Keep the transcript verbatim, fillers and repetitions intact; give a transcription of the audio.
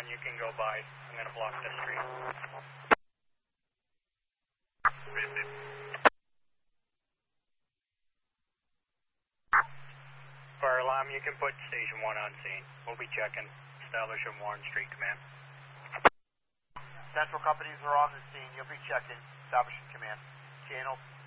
one, you can go by. I'm going to block the street. Fire alarm, you can put station one on scene. We'll be checking. Establish a Warren Street command. Central companies are on the scene. You'll be checking. Establishing command. Channel